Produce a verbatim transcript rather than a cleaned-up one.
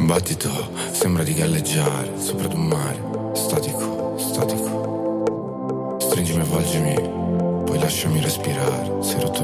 battito sembra di galleggiare sopra ad un mare, statico, statico. Stringimi, avvolgimi, poi lasciami respirare. Sei rotto